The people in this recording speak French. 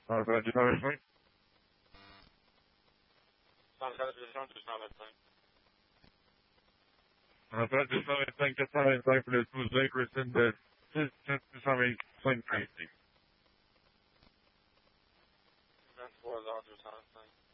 125. 125. 225, 425 pour le Tuesday, Kristen de 225 Tracy. 23h225.